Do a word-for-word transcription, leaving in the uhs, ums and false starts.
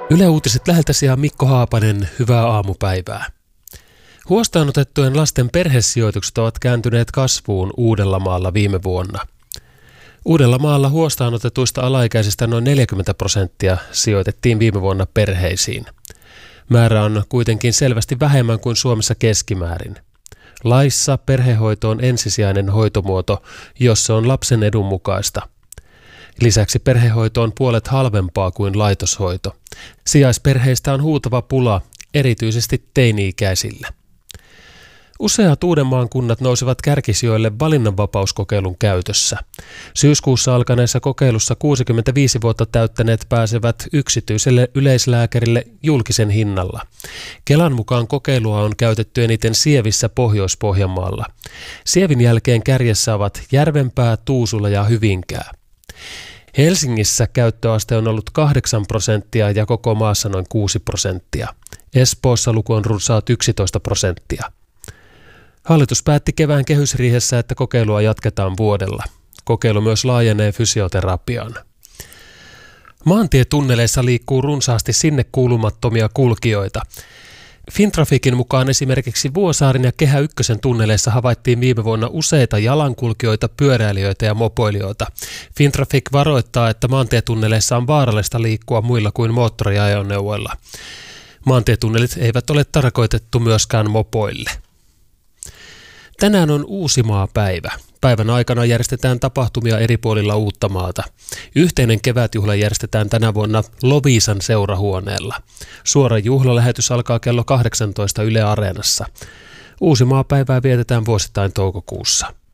Yle Uutiset läheltä sijaan Mikko Haapanen, hyvää aamupäivää. Huostaanotettujen lasten perhesijoitukset ovat kääntyneet kasvuun Uudellamaalla viime vuonna. Uudellamaalla huostaanotetuista alaikäisistä noin neljäkymmentä prosenttia sijoitettiin viime vuonna perheisiin. Määrä on kuitenkin selvästi vähemmän kuin Suomessa keskimäärin. Laissa perhehoito on ensisijainen hoitomuoto, jos se on lapsen edun mukaista. Lisäksi perhehoito on puolet halvempaa kuin laitoshoito. Sijaisperheistä on huutava pula, erityisesti teini-ikäisillä. Useat Uudenmaan kunnat nousivat kärkisijoille valinnanvapauskokeilun käytössä. Syyskuussa alkaneessa kokeilussa kuusikymmentäviisi vuotta täyttäneet pääsevät yksityiselle yleislääkärille julkisen hinnalla. Kelan mukaan kokeilua on käytetty eniten Sievissä Pohjois-Pohjanmaalla. Sievin jälkeen kärjessä ovat Järvenpää, Tuusula ja Hyvinkää. Helsingissä käyttöaste on ollut kahdeksan prosenttia ja koko maassa noin kuusi prosenttia. Espoossa luku on runsaat yksitoista prosenttia. Hallitus päätti kevään kehysriihessä, että kokeilua jatketaan vuodella. Kokeilu myös laajenee fysioterapiaan. Maantietunneleissa liikkuu runsaasti sinne kuulumattomia kulkijoita. Fintraficin mukaan esimerkiksi Vuosaarin ja Kehä Ykkösen tunneleissa havaittiin viime vuonna useita jalankulkijoita, pyöräilijöitä ja mopoilijoita. Fintrafic varoittaa, että maantietunneleissa on vaarallista liikkua muilla kuin moottoriajoneuvoilla. Maantietunnelit eivät ole tarkoitettu myöskään mopoille. Tänään on Uusimaa-päivä. Päivän aikana järjestetään tapahtumia eri puolilla Uuttamaata. Yhteinen kevätjuhla järjestetään tänä vuonna Loviisan seurahuoneella. Suora juhlalähetys alkaa kello kahdeksantoista Yle Areenassa. Uusimaa-päivää vietetään vuosittain toukokuussa.